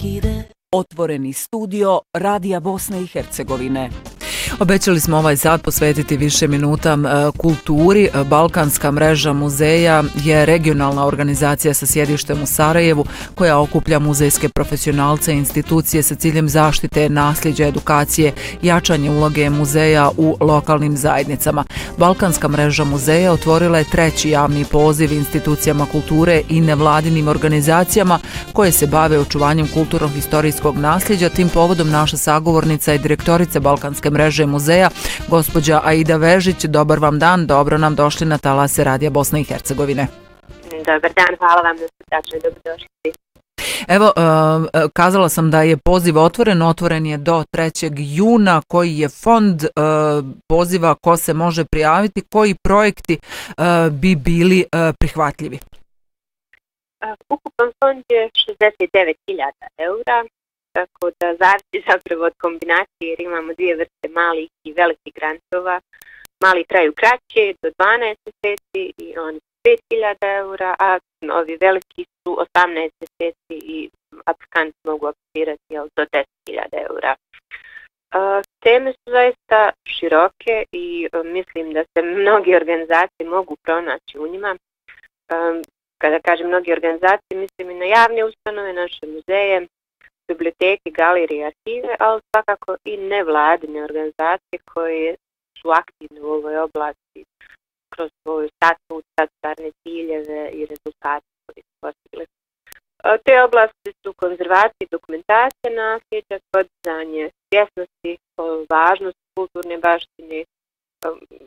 Otvoreni studio Radija Bosne i Hercegovine. Obećali smo ovaj sat posvetiti više minuta kulturi. Balkanska mreža muzeja je regionalna organizacija sa sjedištem u Sarajevu koja okuplja muzejske profesionalce i institucije sa ciljem zaštite nasljeđa, edukacije, jačanje uloge muzeja u lokalnim zajednicama. Balkanska mreža muzeja otvorila je 3. javni poziv institucijama kulture i nevladinim organizacijama koje se bave očuvanjem kulturno-historijskog nasljeđa. Tim povodom naša sagovornica i direktorica Balkanske mreže muzeja, gospođa Aida Vežić. Dobar vam dan, dobro nam došli na talase Radija Bosne i Hercegovine. Dobar dan, hvala vam da ste tačno dobrodošli. Evo, kazala sam da je poziv otvoren je do 3. juna. Koji je fond poziva, ko se može prijaviti, koji projekti bi bili prihvatljivi? Ukupan fond je 69.000 eura. Tako da zavisi zapravo od kombinacije jer imamo 2 vrste malih i velikih grantova. Mali traju kraće do 12 mjeseci i oni su 5.000 eura, a ovi veliki su 18 mjeseci i aplikanti mogu aplicirati do 10.000 eura. Teme su zaista široke i mislim da se mnogi organizacije mogu pronaći u njima. Kada kažem mnogi organizacije, mislim i na javne ustanove, naše muzeje, biblioteke, galerije, arhive, ali svakako i nevladine organizacije koje su aktivne u ovoj oblasti kroz svoju statutarne ciljeve i rezultate koje su postigli. Te oblasti su konzervacija i dokumentacija nasljeđa, podizanje svjesnosti o važnosti kulturne baštine,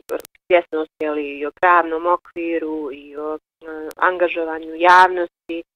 svjesnosti i o pravnom okviru i o angažovanju javnosti,